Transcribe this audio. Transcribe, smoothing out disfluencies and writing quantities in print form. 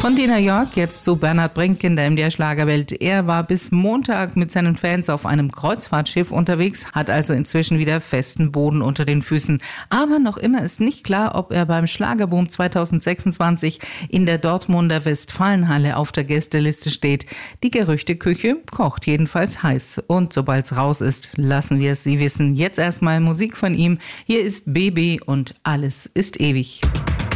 Von Dina York jetzt zu Bernhard Brink in der MDR-Schlagerwelt. Er war bis Montag mit seinen Fans auf einem Kreuzfahrtschiff unterwegs, hat also inzwischen wieder festen Boden unter den Füßen. Aber noch immer ist nicht klar, ob er beim Schlagerboom 2026 in der Dortmunder Westfalenhalle auf der Gästeliste steht. Die Gerüchteküche kocht jedenfalls heiß. Und sobald's raus ist, lassen wir es Sie wissen. Jetzt erstmal Musik von ihm. Hier ist Baby und alles ist ewig.